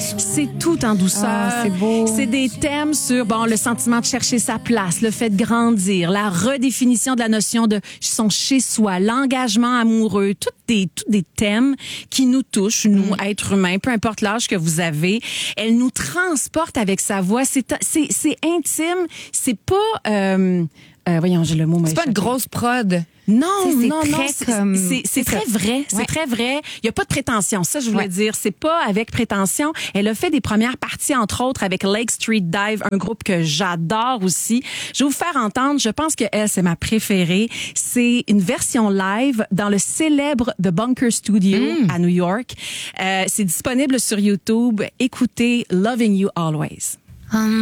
C'est tout en douceur. Ah, c'est beau. C'est des thèmes sur le sentiment de chercher sa place, le fait de grandir, la redéfinition de la notion de son chez-soi, l'engagement amoureux, tous des thèmes qui nous touchent, nous, êtres humains, peu importe l'âge que vous avez. Elle nous transporte avec sa voix. C'est intime. C'est pas... voyons, j'ai le mot. C'est pas une grosse prod. Non, c'est non, très c'est très vrai. C'est très vrai. Il y a pas de prétention. Ça, je voulais dire. C'est pas avec prétention. Elle a fait des premières parties, entre autres, avec Lake Street Dive, un groupe que j'adore aussi. Je vais vous faire entendre. Je pense que elle, c'est ma préférée. C'est une version live dans le célèbre The Bunker Studio à New York. C'est disponible sur YouTube. Écoutez Loving You Always.